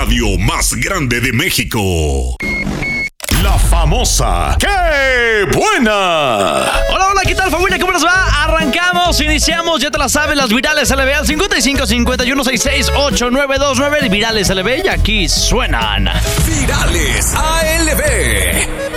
radio más grande de México. La famosa ¡Qué buena! Hola, hola, ¿qué tal, familia? ¿Cómo nos va? Arrancamos, iniciamos, ya te la sabes, las virales LB al 55 51 66 8929. Virales LB y aquí suenan. Virales ALB.